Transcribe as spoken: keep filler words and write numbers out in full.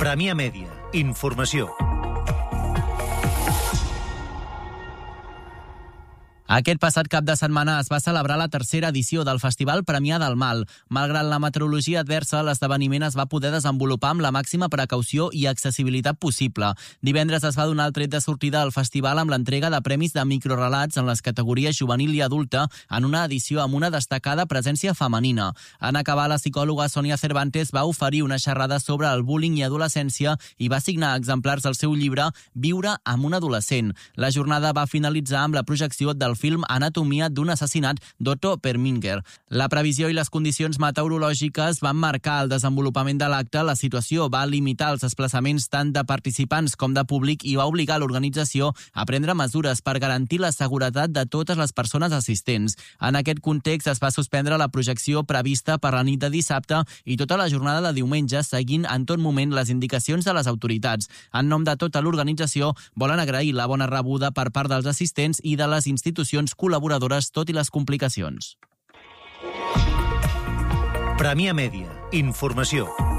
Premià Mèdia. Informació. Aquest passat cap de setmana es va celebrar la tercera edició del Festival Premià del Mal. Malgrat la meteorologia adversa, l'esdeveniment es va poder desenvolupar amb la màxima precaució i accessibilitat possible. Divendres es va donar el tret de sortida al festival amb l'entrega de premis de microrelats en les categories juvenil i adulta en una edició amb una destacada presència femenina. En acabar, la psicòloga Sònia Cervantes va oferir una xerrada sobre el bullying i adolescència i va signar exemplars del seu llibre Viure amb un adolescent. La jornada va finalitzar amb la projecció del film Anatomia d'un assassinat d'Otto Preminger. La previsió i les condicions meteorològiques van marcar el desenvolupament de l'acte. La situació va limitar els desplaçaments tant de participants com de públic i va obligar l'organització a prendre mesures per garantir la seguretat de totes les persones assistents. En aquest context es va suspendre la projecció prevista per la nit de dissabte i tota la jornada de diumenge, seguint en tot moment les indicacions de les autoritats. En nom de tota l'organització, volen agrair la bona rebuda per part dels assistents i de les institucions col·laboradores, tot i les complicacions. Premià Mèdia. Informació.